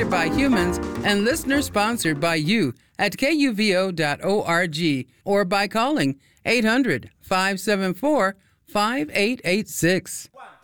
created by humans and listener-sponsored by you at kuvo.org or by calling 800-574-5886.